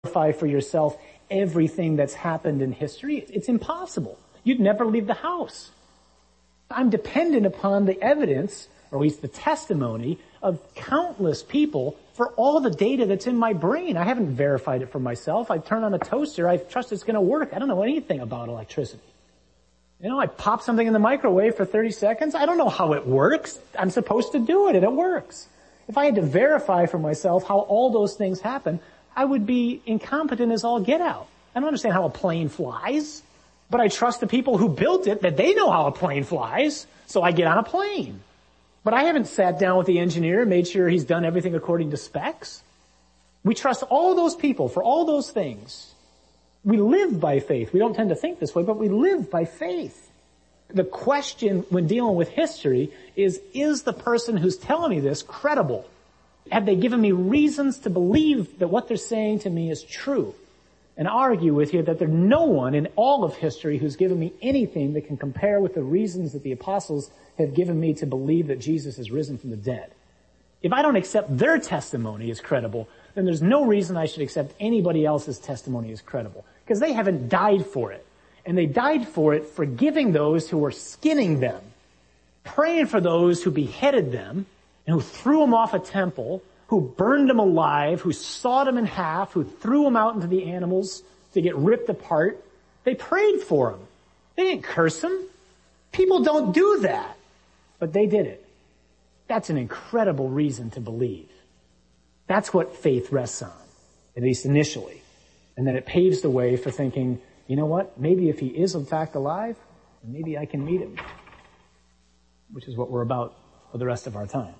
verify for yourself everything that's happened in history. It's impossible. You'd never leave the house. I'm dependent upon the evidence, or at least the testimony, of countless people for all the data that's in my brain. I haven't verified it for myself. I turn on a toaster. I trust it's going to work. I don't know anything about electricity. I pop something in the microwave for 30 seconds. I don't know how it works. I'm supposed to do it, and it works. If I had to verify for myself how all those things happen, I would be incompetent as all get out. I don't understand how a plane flies, but I trust the people who built it that they know how a plane flies, so I get on a plane. But I haven't sat down with the engineer and made sure he's done everything according to specs. We trust all those people for all those things. We live by faith. We don't tend to think this way, but we live by faith. The question when dealing with history is the person who's telling me this credible? Have they given me reasons to believe that what they're saying to me is true? And argue with you that there's no one in all of history who's given me anything that can compare with the reasons that the apostles have given me to believe that Jesus has risen from the dead. If I don't accept their testimony as credible, then there's no reason I should accept anybody else's testimony as credible, because they haven't died for it. And they died for it, forgiving those who were skinning them, praying for those who beheaded them, and who threw them off a temple, who burned them alive, who sawed them in half, who threw them out into the animals to get ripped apart. They prayed for them. They didn't curse them. People don't do that. But they did it. That's an incredible reason to believe. That's what faith rests on, at least initially. And then it paves the way for thinking, you know what? Maybe if he is in fact alive, maybe I can meet him. Which is what we're about for the rest of our time.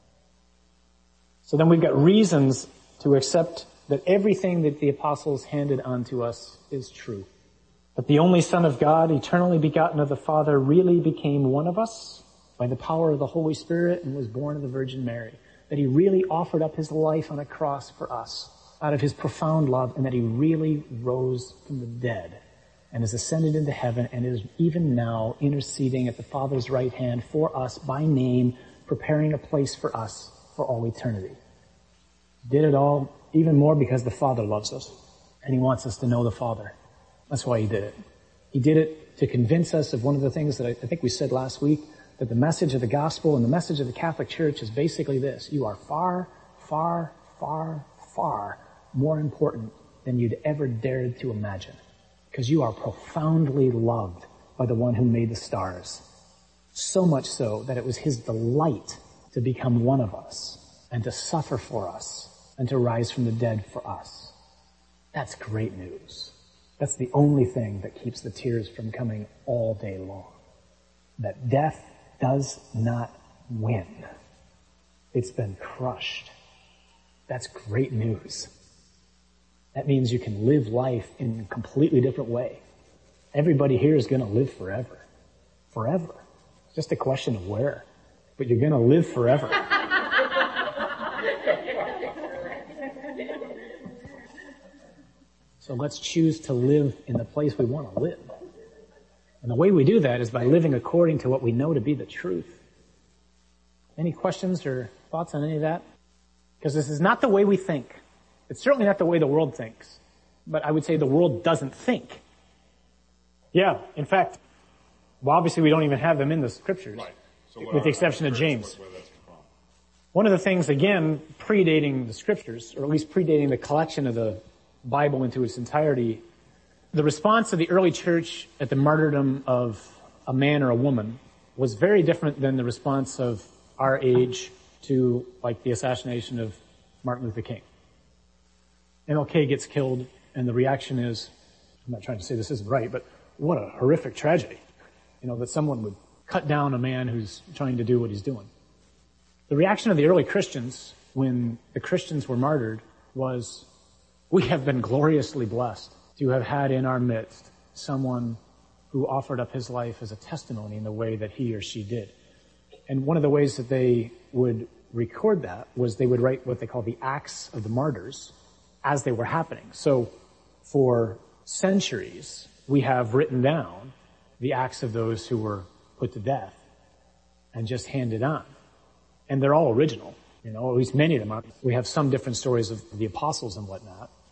So then we've got reasons to accept that everything that the apostles handed on to us is true. That the only Son of God, eternally begotten of the Father, really became one of us by the power of the Holy Spirit and was born of the Virgin Mary. That he really offered up his life on a cross for us out of his profound love, and that he really rose from the dead and has ascended into heaven and is even now interceding at the Father's right hand for us by name, preparing a place for us for all eternity. Did it all even more because the Father loves us and he wants us to know the Father. That's why he did it. He did it to convince us of one of the things that I think we said last week, that the message of the gospel and the message of the Catholic Church is basically this: you are far, far, far, far more important than you'd ever dared to imagine, because you are profoundly loved by the one who made the stars. So much so that it was his delight to become one of us and to suffer for us and to rise from the dead for us. That's great news. That's the only thing that keeps the tears from coming all day long. That death does not win. It's been crushed. That's great news. That means you can live life in a completely different way. Everybody here is going to live forever. Forever. It's just a question of where. But you're going to live forever. So let's choose to live in the place we want to live. And the way we do that is by living according to what we know to be the truth. Any questions or thoughts on any of that? Because this is not the way we think. It's certainly not the way the world thinks. But I would say the world doesn't think. Yeah, in fact, well, obviously we don't even have them in the scriptures. Right. So with the exception of James. One of the things, again, predating the scriptures, or at least predating the collection of the Bible into its entirety, the response of the early church at the martyrdom of a man or a woman was very different than the response of our age to, like, the assassination of Martin Luther King. MLK gets killed, and the reaction is, I'm not trying to say this isn't right, but what a horrific tragedy. That someone would cut down a man who's trying to do what he's doing. The reaction of the early Christians when the Christians were martyred was, we have been gloriously blessed to have had in our midst someone who offered up his life as a testimony in the way that he or she did. And one of the ways that they would record that was they would write what they call the Acts of the Martyrs as they were happening. So for centuries, we have written down the acts of those who were put to death and just handed on. And they're all original, at least many of them are. We have some different stories of the apostles and whatnot,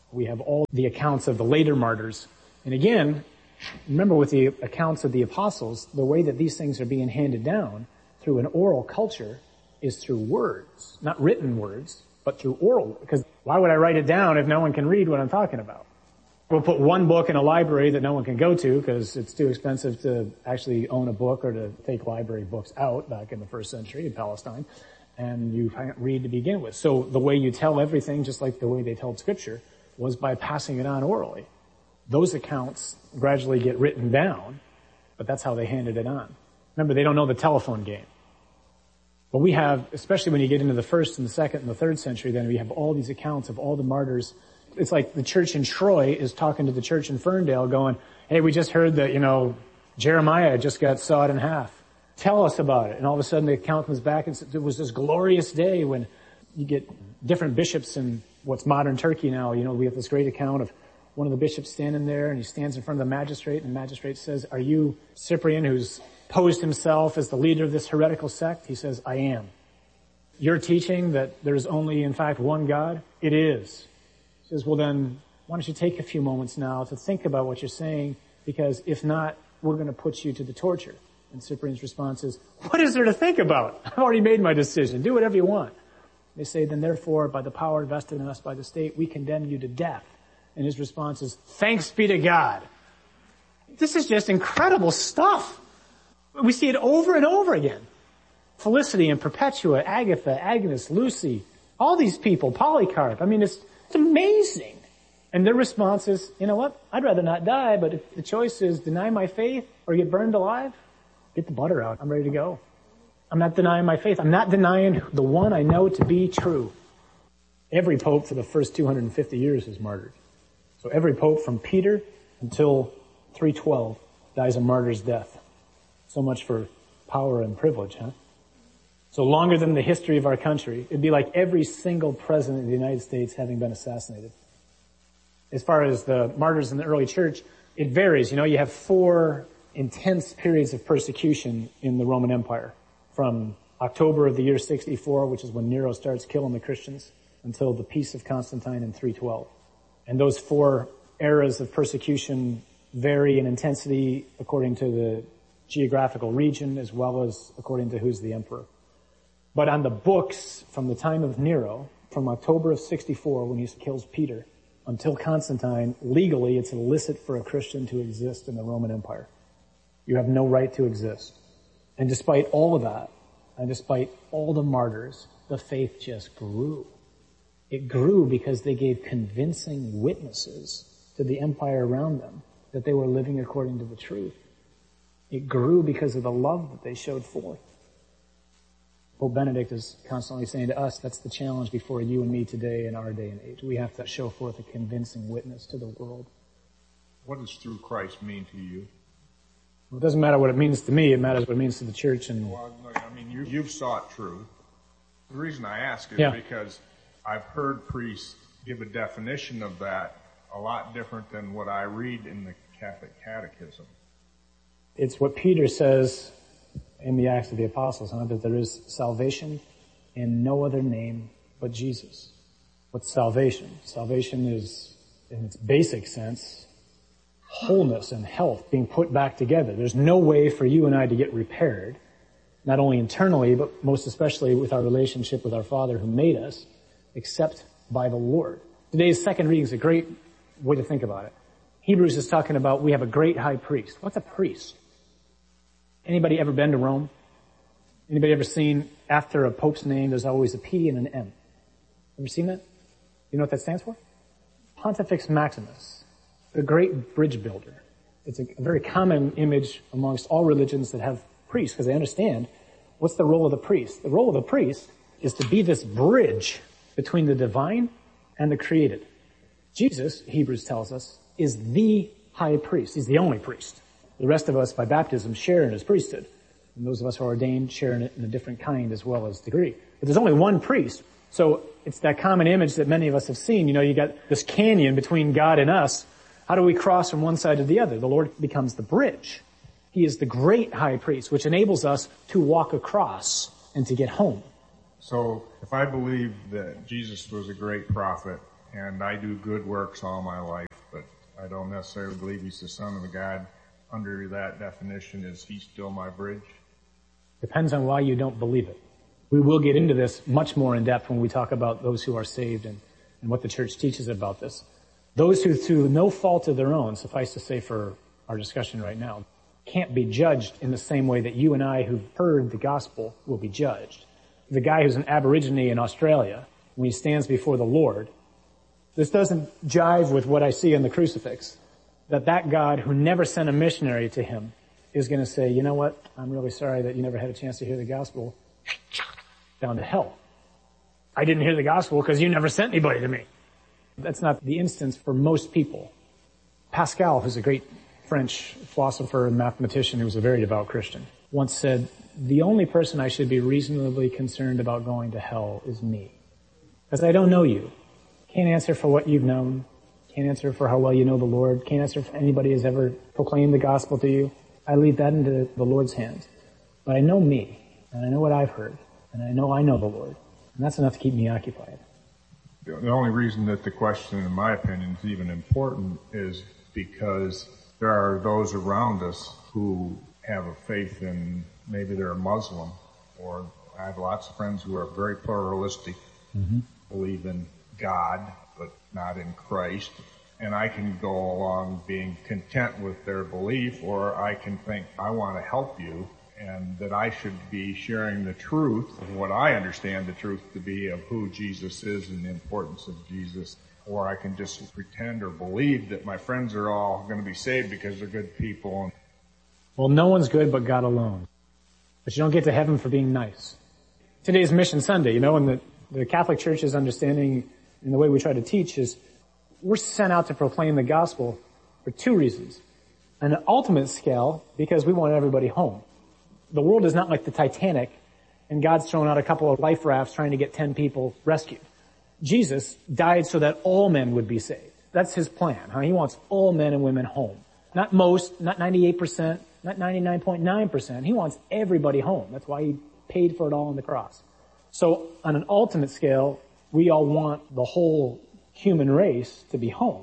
We have all the accounts of the later martyrs. And again, remember with the accounts of the apostles, the way that these things are being handed down through an oral culture is through words, not written words, but through oral. Because why would I write it down if no one can read what I'm talking about? We'll put one book in a library that no one can go to because it's too expensive to actually own a book or to take library books out back in the first century in Palestine. And you can't read to begin with. So the way you tell everything, just like the way they told Scripture, was by passing it on orally. Those accounts gradually get written down, but that's how they handed it on. Remember, they don't know the telephone game. But we have, especially when you get into the first and the second and the third century, then we have all these accounts of all the martyrs. It's like the church in Troy is talking to the church in Ferndale going, hey, we just heard that, Jeremiah just got sawed in half. Tell us about it. And all of a sudden the account comes back and says, it was this glorious day when you get different bishops in what's modern Turkey now. We have this great account of one of the bishops standing there, and he stands in front of the magistrate, and the magistrate says, are you Cyprian, who's posed himself as the leader of this heretical sect? He says, I am. You're teaching that there's only, in fact, one God? It is. He says, well then, why don't you take a few moments now to think about what you're saying, because if not, we're going to put you to the torture. And Cyprian's response is, what is there to think about? I've already made my decision. Do whatever you want. They say, then therefore, by the power vested in us by the state, we condemn you to death. And his response is, thanks be to God. This is just incredible stuff. We see it over and over again. Felicity and Perpetua, Agatha, Agnes, Lucy, all these people, Polycarp. It's amazing. And their response is, you know what? I'd rather not die, but if the choice is deny my faith or get burned alive, get the butter out. I'm ready to go. I'm not denying my faith. I'm not denying the one I know to be true. Every pope for the first 250 years is martyred. So every pope from Peter until 312 dies a martyr's death. So much for power and privilege, huh? So longer than the history of our country. It'd be like every single president of the United States having been assassinated. As far as the martyrs in the early church, it varies. You have 4 intense periods of persecution in the Roman Empire. From October of the year 64, which is when Nero starts killing the Christians, until the Peace of Constantine in 312. And those 4 eras of persecution vary in intensity according to the geographical region as well as according to who's the emperor. But on the books from the time of Nero, from October of 64 when he kills Peter, until Constantine, legally it's illicit for a Christian to exist in the Roman Empire. You have no right to exist. And despite all of that, and despite all the martyrs, the faith just grew. It grew because they gave convincing witnesses to the empire around them that they were living according to the truth. It grew because of the love that they showed forth. Pope Benedict is constantly saying to us, that's the challenge before you and me today in our day and age. We have to show forth a convincing witness to the world. What does through Christ mean to you? Well, it doesn't matter what it means to me, it matters what it means to the church. And you've sought truth. The reason I ask is because I've heard priests give a definition of that a lot different than what I read in the Catholic Catechism. It's what Peter says in the Acts of the Apostles, that there is salvation in no other name but Jesus. What's salvation? Salvation is, in its basic sense, wholeness and health being put back together. There's no way for you and I to get repaired, not only internally, but most especially with our relationship with our Father who made us, except by the Lord. Today's second reading is a great way to think about it. Hebrews is talking about we have a great high priest. What's a priest? Anybody ever been to Rome? Anybody ever seen after a pope's name there's always a P and an M? Ever seen that? You know what that stands for? Pontifex Maximus, the great bridge builder. It's a very common image amongst all religions that have priests because they understand what's the role of the priest. The role of the priest is to be this bridge between the divine and the created. Jesus, Hebrews tells us, is the high priest. He's the only priest. The rest of us, by baptism, share in his priesthood. And those of us who are ordained share in it in a different kind as well as degree. But there's only one priest. So it's that common image that many of us have seen. You got this canyon between God and us. How do we cross from one side to the other? The Lord becomes the bridge. He is the great high priest, which enables us to walk across and to get home. So if I believe that Jesus was a great prophet and I do good works all my life, but I don't necessarily believe he's the Son of God. Under that definition, is he still my bridge? Depends on why you don't believe it. We will get into this much more in depth when we talk about those who are saved and what the church teaches about this. Those who, through no fault of their own, suffice to say for our discussion right now, can't be judged in the same way that you and I who've heard the gospel will be judged. The guy who's an Aborigine in Australia, when he stands before the Lord, this doesn't jive with what I see in the crucifix, that God who never sent a missionary to him is going to say, you know what, I'm really sorry that you never had a chance to hear the gospel, down to hell. I didn't hear the gospel because you never sent anybody to me. That's not the instance for most people. Pascal, who's a great French philosopher and mathematician who was a very devout Christian, once said, the only person I should be reasonably concerned about going to hell is me. Because I don't know you. Can't answer for what you've known. Can't answer for how well you know the Lord. Can't answer if anybody has ever proclaimed the gospel to you. I leave that into the Lord's hands. But I know me, and I know what I've heard, and I know the Lord. And that's enough to keep me occupied. The only reason that the question, in my opinion, is even important is because there are those around us who have a faith in, maybe they're a Muslim, or I have lots of friends who are very pluralistic, believe in God, but not in Christ. And I can go along being content with their belief, or I can think, I want to help you, and that I should be sharing the truth of what I understand the truth to be of who Jesus is and the importance of Jesus. Or I can just pretend or believe that my friends are all going to be saved because they're good people. Well, no one's good but God alone. But you don't get to heaven for being nice. Today's Mission Sunday, and the Catholic Church's understanding and the way we try to teach is we're sent out to proclaim the gospel for two reasons. On an ultimate scale, because we want everybody home. The world is not like the Titanic, and God's thrown out a couple of life rafts trying to get 10 people rescued. Jesus died so that all men would be saved. That's his plan. He wants all men and women home. Not most, not 98%, not 99.9%. He wants everybody home. That's why he paid for it all on the cross. So on an ultimate scale, we all want the whole human race to be home.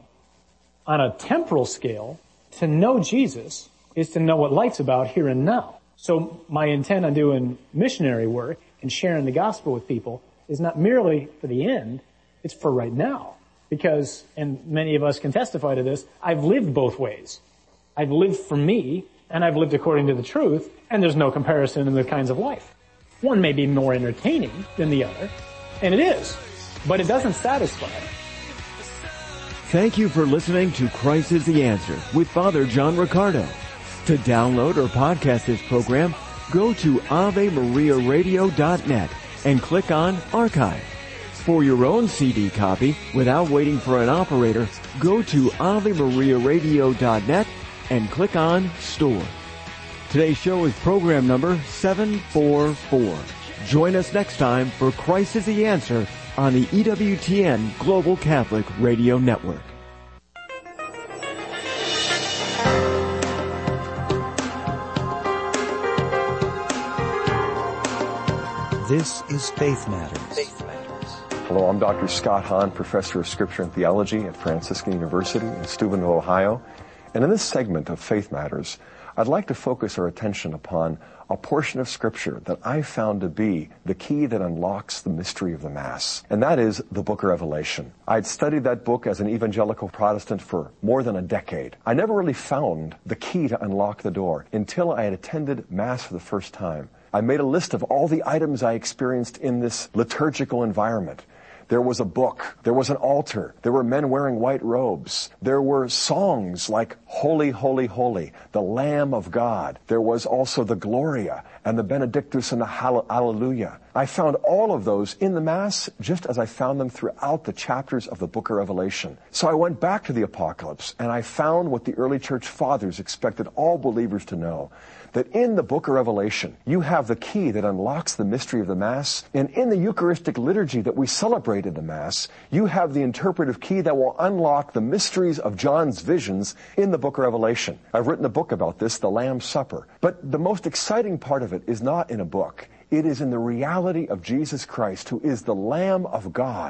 On a temporal scale, to know Jesus is to know what life's about here and now. So my intent on doing missionary work and sharing the gospel with people is not merely for the end, it's for right now. Because, and many of us can testify to this, I've lived both ways. I've lived for me, and I've lived according to the truth, and there's no comparison in the kinds of life. One may be more entertaining than the other, and it is, but it doesn't satisfy. Thank you for listening to Christ is the Answer with Father John Riccardo. To download or podcast this program, go to AveMariaRadio.net and click on Archive. For your own CD copy, without waiting for an operator, go to AveMariaRadio.net and click on Store. Today's show is program number 744. Join us next time for Christ is the Answer on the EWTN Global Catholic Radio Network. This is Faith Matters. Hello, I'm Dr. Scott Hahn, Professor of Scripture and Theology at Franciscan University in Steubenville, Ohio. And in this segment of Faith Matters, I'd like to focus our attention upon a portion of Scripture that I found to be the key that unlocks the mystery of the Mass, and that is the Book of Revelation. I'd studied that book as an evangelical Protestant for more than a decade. I never really found the key to unlock the door until I had attended Mass for the first time. I made a list of all the items I experienced in this liturgical environment. There was a book. There was an altar. There were men wearing white robes. There were songs like Holy, Holy, Holy, the Lamb of God. There was also the Gloria and the Benedictus and the Hallelujah. I found all of those in the Mass just as I found them throughout the chapters of the Book of Revelation. So I went back to the Apocalypse and I found what the early church fathers expected all believers to know, that in the Book of Revelation, you have the key that unlocks the mystery of the Mass, and in the Eucharistic liturgy that we celebrate in the Mass, you have the interpretive key that will unlock the mysteries of John's visions in the Book of Revelation. I've written a book about this, The Lamb's Supper. But the most exciting part of it is not in a book. It is in the reality of Jesus Christ, who is the Lamb of God,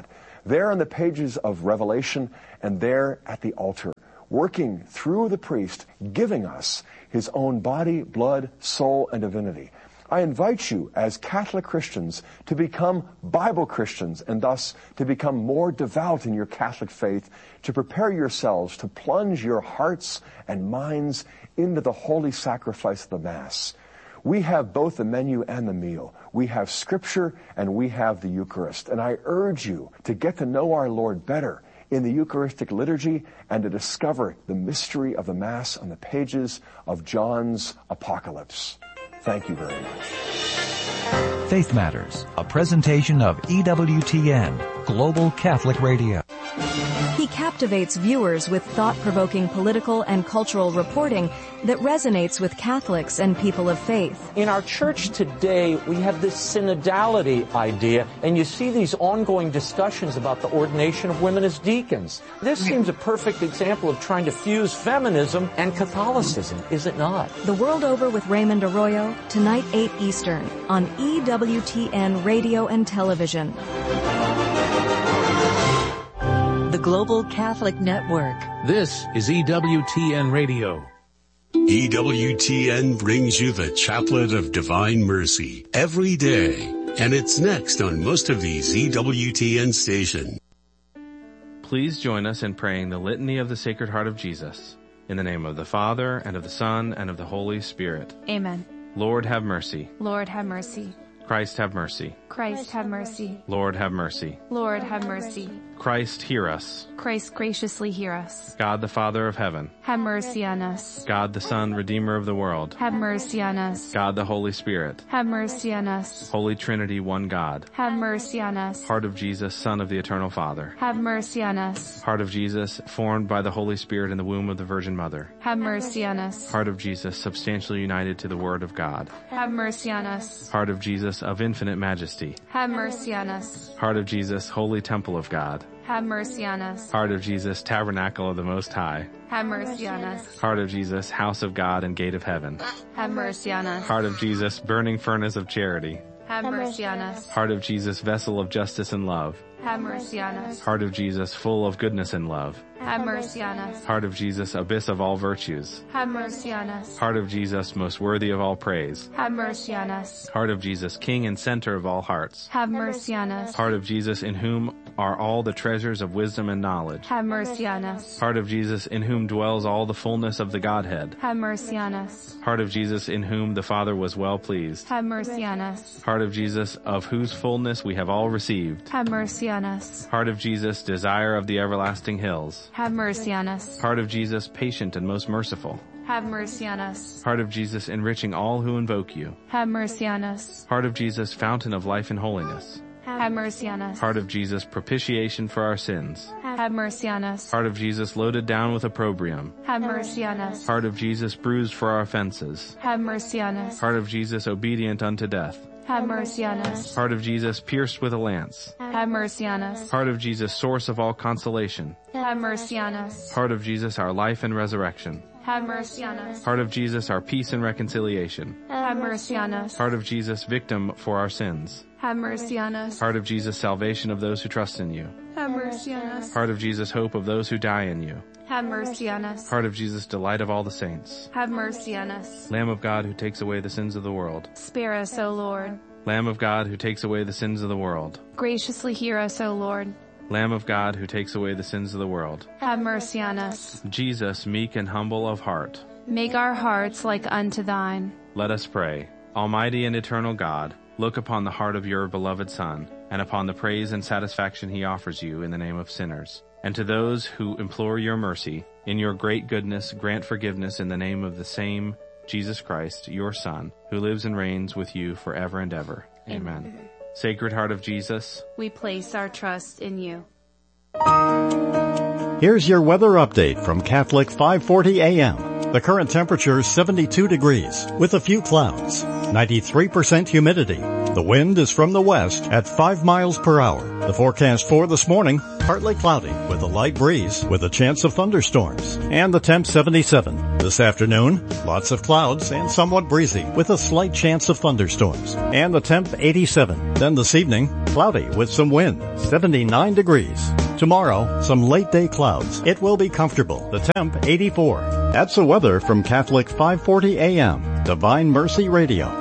there in the pages of Revelation and there at the altar, working through the priest, giving us his own body, blood, soul, and divinity. I invite you as Catholic Christians to become Bible Christians and thus to become more devout in your Catholic faith, to prepare yourselves to plunge your hearts and minds into the holy sacrifice of the Mass. We have both the menu and the meal. We have Scripture and we have the Eucharist. And I urge you to get to know our Lord better in the Eucharistic liturgy and to discover the mystery of the Mass on the pages of John's Apocalypse. Thank you very much. Faith Matters, a presentation of EWTN, Global Catholic Radio. He captivates viewers with thought-provoking political and cultural reporting that resonates with Catholics and people of faith. In our church today, we have this synodality idea, and you see these ongoing discussions about the ordination of women as deacons. This seems a perfect example of trying to fuse feminism and Catholicism, is it not? The World Over with Raymond Arroyo, tonight 8 Eastern, on EWTN Radio and Television. The Global Catholic Network. This is EWTN Radio. EWTN brings you the Chaplet of Divine Mercy every day, and it's next on most of these EWTN stations. Please join us in praying the Litany of the Sacred Heart of Jesus. In the name of the Father, and of the Son, and of the Holy Spirit. Amen. Lord, have mercy. Lord, have mercy. Christ, have mercy. Christ, have mercy. Lord, have mercy. Lord, have mercy. Christ, hear us. Christ, graciously hear us. God, the Father of heaven. Have mercy on us. God, the Son, Redeemer of the world. Have mercy on us. God, the Holy Spirit. Have mercy on us. Holy Trinity, one God. Have mercy on us. Heart of Jesus, Son of the Eternal Father. Have mercy on us. Heart of Jesus, formed by the Holy Spirit in the womb of the Virgin Mother. Have mercy on us. Heart of Jesus, substantially united to the Word of God. Have mercy on us. Heart of Jesus, of infinite majesty. Have mercy on us. Heart of Jesus, holy temple of God. Have mercy on us. Heart of Jesus, tabernacle of the Most High. Have mercy on us. Heart of Jesus, house of God and gate of heaven. Have mercy on us. Heart of Jesus, burning furnace of charity. Have mercy on us. Heart of Jesus, vessel of justice and love. Have mercy on us. Heart of Jesus, full of goodness and love. Have mercy on us. Heart of Jesus, abyss of all virtues. Have mercy on us. Heart of Jesus, most worthy of all praise. Have mercy on us. Heart of Jesus, king and center of all hearts. Have mercy on us. Heart of Jesus, in whom are all the treasures of wisdom and knowledge. Have mercy on us. Heart of Jesus, in whom dwells all the fullness of the Godhead. Have mercy on us. Heart of Jesus, in whom the Father was well pleased. Have mercy on us. Heart of Jesus, of whose fullness we have all received. Have mercy on us. Heart of Jesus, desire of the everlasting hills. Have mercy on us. Heart of Jesus, patient and most merciful. Have mercy on us. Heart of Jesus, enriching all who invoke you. Have mercy on us. Heart of Jesus, fountain of life and holiness. Have mercy on us. Heart of Jesus, propitiation for our sins. Have mercy on us. Heart of Jesus, loaded down with opprobrium. Have mercy on us. Heart of Jesus, bruised for our offenses. Have mercy on us. Heart of Jesus, obedient unto death. Have mercy on us. Heart of Jesus, pierced with a lance. Have mercy on us. Heart of Jesus, source of all consolation. Have mercy on us. Heart of Jesus, our life and resurrection. Have mercy on us. Heart of Jesus, our peace and reconciliation. Have mercy on us. Heart of Jesus, victim for our sins. Have mercy on us. Heart of Jesus, salvation of those who trust in you. Have mercy on us. Heart of Jesus, hope of those who die in you. Have mercy on us. Heart of Jesus, delight of all the saints. Have mercy on us. Lamb of God who takes away the sins of the world. Spare us, O Lord. Lamb of God who takes away the sins of the world. Graciously hear us, O Lord. Lamb of God who takes away the sins of the world. Have mercy on us. Jesus, meek and humble of heart. Make our hearts like unto thine. Let us pray. Almighty and eternal God, look upon the heart of your beloved Son, and upon the praise and satisfaction he offers you in the name of sinners. And to those who implore your mercy, in your great goodness grant forgiveness in the name of the same Jesus Christ, your Son, who lives and reigns with you forever and ever. Amen. Sacred Heart of Jesus, we place our trust in you. Here's your weather update from Catholic 540 AM. The current temperature is 72 degrees with a few clouds. 93% humidity. The wind is from the west at 5 miles per hour. The forecast for this morning, partly cloudy with a light breeze with a chance of thunderstorms. And the temp 77. This afternoon, lots of clouds and somewhat breezy with a slight chance of thunderstorms. And the temp 87. Then this evening, cloudy with some wind, 79 degrees. Tomorrow, some late day clouds. It will be comfortable. The temp 84. That's the weather from Catholic 540 AM, Divine Mercy Radio.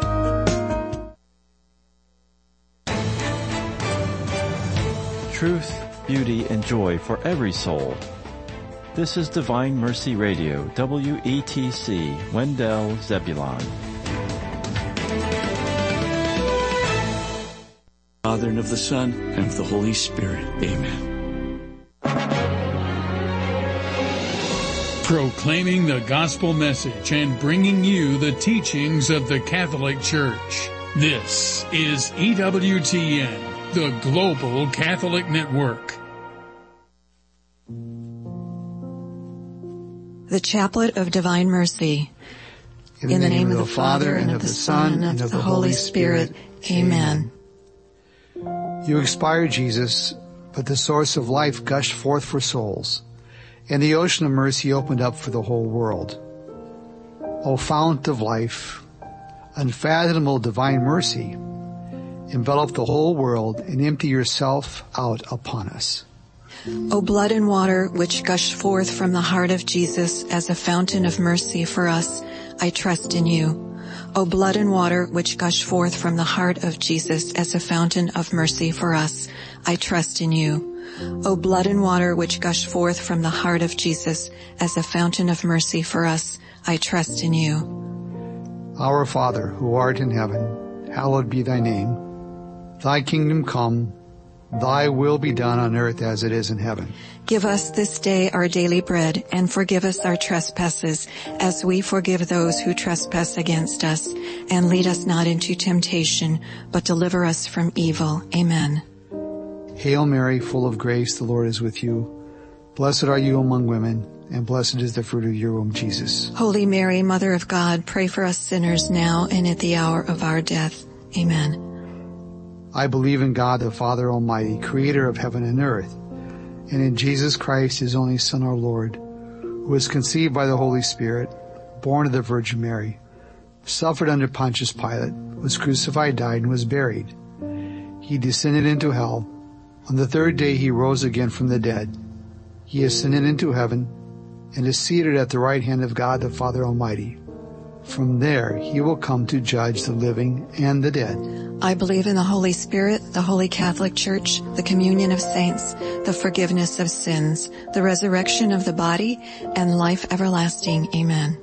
Truth, beauty, and joy for every soul. This is Divine Mercy Radio, WETC, Wendell, Zebulon. Father, and of the Son, and of the Holy Spirit. Amen. Proclaiming the gospel message and bringing you the teachings of the Catholic Church. This is EWTN. The Global Catholic Network. The Chaplet of Divine Mercy. In the name of the Father, and of the Son, and of the Holy Spirit. Amen. You expired, Jesus, but the source of life gushed forth for souls, and the ocean of mercy opened up for the whole world. O fount of life, unfathomable divine mercy, envelop the whole world and empty yourself out upon us. O blood and water which gush forth from the heart of Jesus as a fountain of mercy for us, I trust in you. O blood and water which gush forth from the heart of Jesus as a fountain of mercy for us, I trust in you. O blood and water which gush forth from the heart of Jesus as a fountain of mercy for us, I trust in you. Our Father, who art in heaven, hallowed be thy name. Thy kingdom come, thy will be done on earth as it is in heaven. Give us this day our daily bread, and forgive us our trespasses, as we forgive those who trespass against us. And lead us not into temptation, but deliver us from evil. Amen. Hail Mary, full of grace, the Lord is with you. Blessed are you among women, and blessed is the fruit of your womb, Jesus. Holy Mary, Mother of God, pray for us sinners now and at the hour of our death. Amen. I believe in God, the Father Almighty, creator of heaven and earth, and in Jesus Christ, his only Son, our Lord, who was conceived by the Holy Spirit, born of the Virgin Mary, suffered under Pontius Pilate, was crucified, died, and was buried. He descended into hell. On the third day he rose again from the dead. He ascended into heaven and is seated at the right hand of God, the Father Almighty. From there he will come to judge the living and the dead. I believe in the Holy Spirit, the Holy Catholic Church, the communion of saints, the forgiveness of sins, the resurrection of the body, and life everlasting. Amen.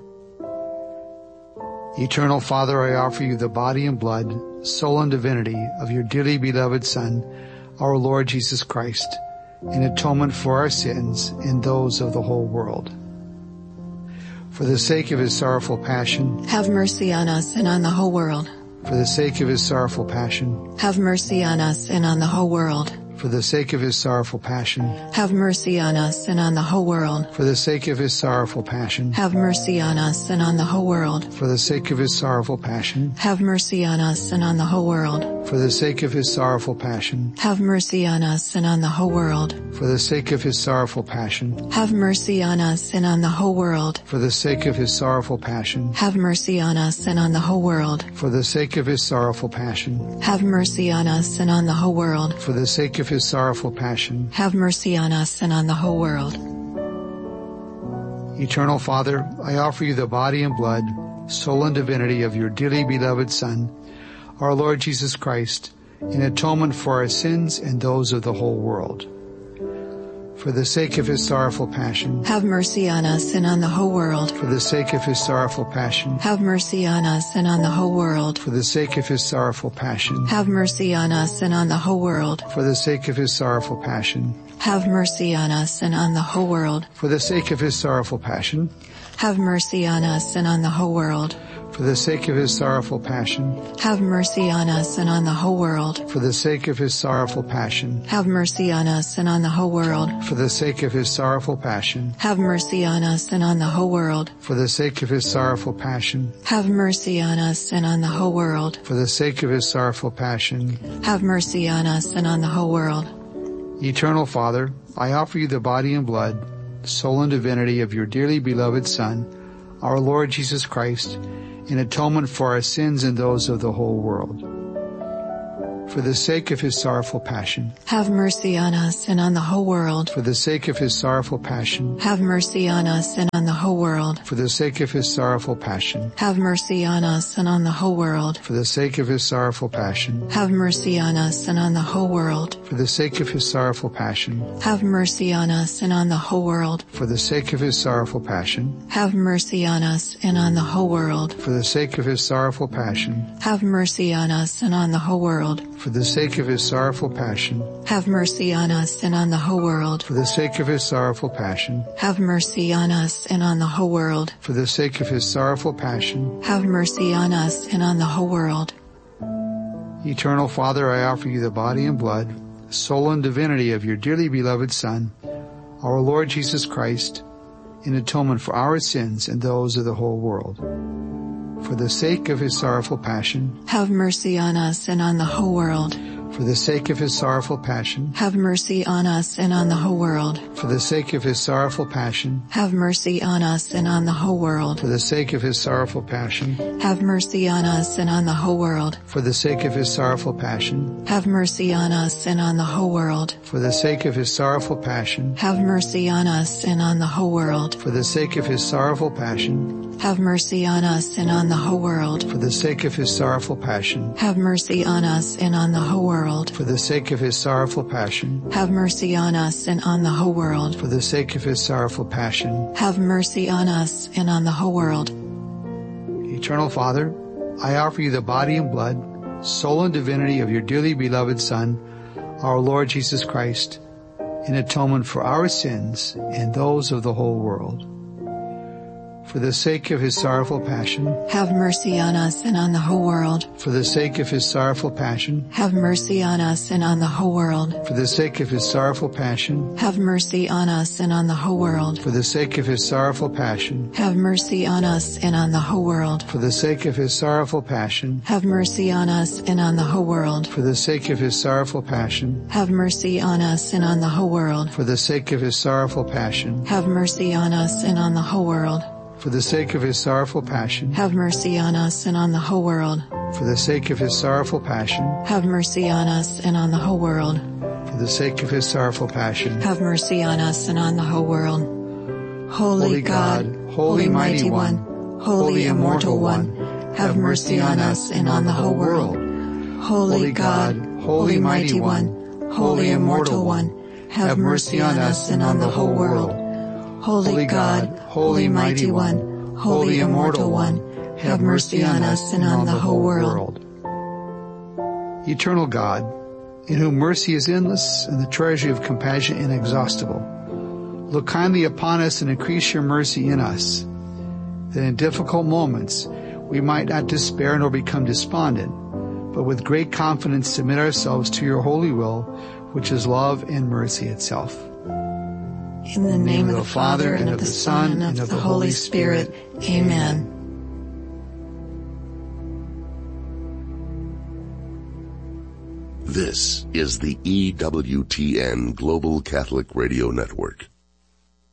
Eternal Father, I offer you the body and blood, soul and divinity of your dearly beloved Son, our Lord Jesus Christ, in atonement for our sins and those of the whole world. For the sake of his sorrowful passion, have mercy on us and on the whole world. For the sake of his sorrowful passion, have mercy on us and on the whole world. For the sake of his sorrowful passion, have mercy on us and on the whole world. For the sake of his sorrowful passion, have mercy on us and on the whole world. For the sake of his sorrowful passion, have mercy on us and on the whole world. For the sake of his sorrowful passion, have mercy on us and on the whole world. For the sake of his sorrowful passion, have mercy on us and on the whole world. For the sake of his sorrowful passion, have mercy on us and on the whole world. For the sake of his sorrowful passion, have mercy on us and on the whole world. For the sake of his sorrowful passion, have mercy on us and on the whole world. Eternal Father, I offer you the body and blood, soul and divinity of your dearly beloved Son, our Lord Jesus Christ, in atonement for our sins and those of the whole world. For the sake of his sorrowful passion, have mercy on us and on the whole world. For the sake of his sorrowful passion, have mercy on us and on the whole world. For the sake of his sorrowful passion, have mercy on us and on the whole world. For the sake of his sorrowful passion, have mercy on us and on the whole world. For the sake of his sorrowful passion, have mercy on us and on the whole world. For the sake of his sorrowful passion, have mercy on us and on the whole world. For the sake of his sorrowful passion, have mercy on us and on the whole world. For the sake of his sorrowful passion, have mercy on us and on the whole world. For the sake of his sorrowful passion, have mercy on us and on the whole world. For the sake of his sorrowful passion, have mercy on us and on the whole world. Eternal Father, I offer you the body and blood, soul and divinity of your dearly beloved Son, our Lord Jesus Christ, in atonement for our sins and those of the whole world. For the sake of his sorrowful passion, have mercy on us and on the whole world. For the sake of his sorrowful passion, have mercy on us and on the whole world. For the sake of his sorrowful passion, have mercy on us and on the whole world. For the sake of his sorrowful passion, have mercy on us and on the whole world. For the sake of his sorrowful passion, have mercy on us and on the whole world. For the sake of his sorrowful passion, have mercy on us and on the whole world. For the sake of his sorrowful passion, have mercy on us and on the whole world. For the sake of his sorrowful passion, have mercy on us and on the whole world. For the sake of his sorrowful passion, have mercy on us and on the whole world. For the sake of his sorrowful passion, have mercy on us and on the whole world. Eternal Father, I offer you the body and blood, soul and divinity of your dearly beloved Son, our Lord Jesus Christ, in atonement for our sins and those of the whole world. For the sake of his sorrowful passion, have mercy on us and on the whole world. For the sake of his sorrowful passion, have mercy on us and on the whole world. For the sake of his sorrowful passion, have mercy on us and on the whole world. For the sake of his sorrowful passion, have mercy on us and on the whole world. For the sake of his sorrowful passion, have mercy on us and on the whole world. For the sake of his sorrowful passion, have mercy on us and on the whole world. For the sake of his sorrowful passion, have mercy on us and on the whole world. For the sake of his sorrowful passion, have mercy on us and on the whole world. For the sake of his sorrowful passion, have mercy on us and on the whole world. For the sake of his sorrowful passion, have mercy on us and on the whole world. Eternal Father, I offer you the body and blood, soul and divinity of your dearly beloved Son, our Lord Jesus Christ, in atonement for our sins and those of the whole world. For the sake of his sorrowful passion, have mercy on us and on the whole world. For the sake of his sorrowful passion, have mercy on us and on the whole world. For the sake of his sorrowful passion, have mercy on us and on the whole world. For the sake of his sorrowful passion, have mercy on us and on the whole world. For the sake of his sorrowful passion, have mercy on us and on the whole world. For the sake of his sorrowful passion, have mercy on us and on the whole world. For the sake of his sorrowful passion, have mercy on us and on the whole world. For the sake of his sorrowful passion, have mercy on us and on the whole world. For the sake of his sorrowful passion, have mercy on us and on the whole world. For the sake of his sorrowful passion, have mercy on us and on the whole world. Holy God, Holy Mighty One, Holy Immortal One, have mercy on us and on the whole world. Holy God, Holy Mighty One, Holy Immortal One, have mercy on us and on the whole world. Holy God, Holy Mighty One, Holy Immortal One, have mercy on us and on the whole world. Eternal God, in whom mercy is endless and the treasury of compassion inexhaustible, look kindly upon us and increase your mercy in us, that in difficult moments we might not despair nor become despondent, but with great confidence submit ourselves to your holy will, which is love and mercy itself. In the name of the Father, and of the Son, and of the Holy Spirit. Amen. This is the EWTN Global Catholic Radio Network.